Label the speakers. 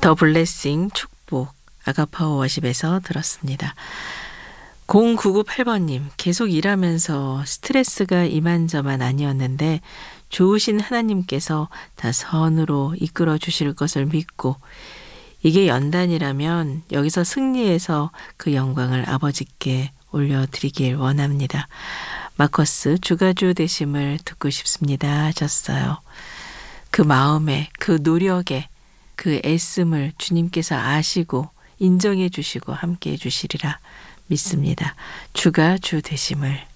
Speaker 1: 더 블레싱 축복 아가파워 워십에서 들었습니다. 0998번님, 계속 일하면서 스트레스가 이만저만 아니었는데 좋으신 하나님께서 다 선으로 이끌어 주실 것을 믿고 이게 연단이라면 여기서 승리해서 그 영광을 아버지께 올려드리길 원합니다. 마커스 주가주 되심을 듣고 싶습니다 하셨어요. 그 마음에, 그 노력에, 그 애씀을 주님께서 아시고 인정해 주시고 함께 해 주시리라 믿습니다. 주가 주 되심을.